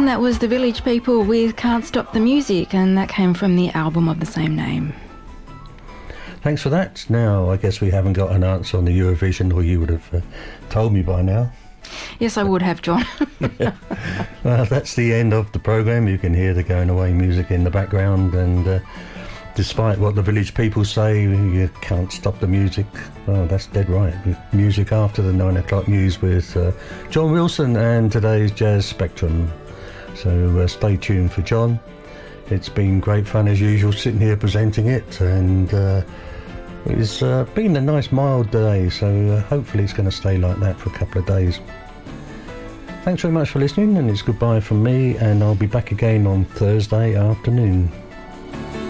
And that was the Village People with Can't Stop the Music, and that came from the album of the same name. Thanks for that. Now, I guess we haven't got an answer on the Eurovision, or you would have told me by now. Yes, I would have, John. Yeah. Well, that's the end of the programme. You can hear the going away music in the background, and despite what the Village People say, you can't stop the music. Well, that's dead right. Music after the 9 o'clock news with John Wilson and today's Jazz Spectrum. So stay tuned for John. It's been great fun as usual sitting here presenting it, and it's been a nice mild day, so hopefully it's going to stay like that for a couple of days. Thanks very much for listening, and it's goodbye from me, and I'll be back again on Thursday afternoon.